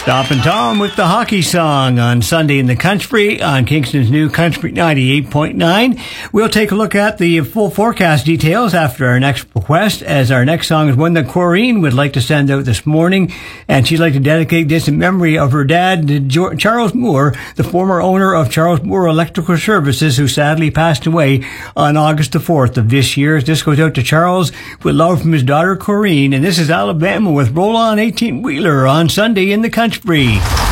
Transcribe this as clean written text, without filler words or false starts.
Stompin' Tom with the hockey song on Sunday in the Country on Kingston's new Country 98.9. We'll take a look at the full forecast details after our next request, as our next song is one that Corrine would like to send out this morning, and she'd like to dedicate this in memory of her dad, Charles Moore, the former owner of Charles Moore Electrical Services, who sadly passed away on August the 4th of this year. This goes out to Charles with love from his daughter Corrine, and this is Alabama with Roll On 18-Wheeler on Sunday in the Country.